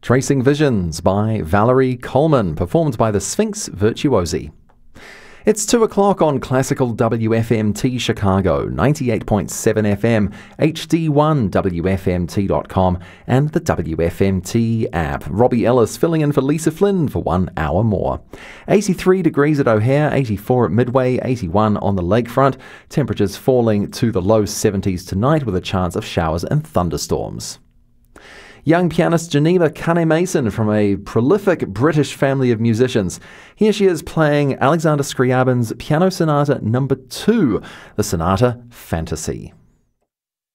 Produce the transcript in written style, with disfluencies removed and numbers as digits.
Tracing Visions by Valerie Coleman, performed by the Sphinx Virtuosi. It's 2 o'clock on Classical WFMT Chicago, 98.7 FM, HD1 WFMT.com, and the WFMT app. Robbie Ellis filling in for Lisa Flynn for 1 hour more. 83 degrees at O'Hare, 84 at Midway, 81 on the lakefront. Temperatures falling to the low 70s tonight with a chance of showers and thunderstorms. Young pianist Geneva Kane-Mason from a prolific British family of musicians. Here she is playing Alexander Scriabin's Piano Sonata No. 2, the Sonata Fantasy.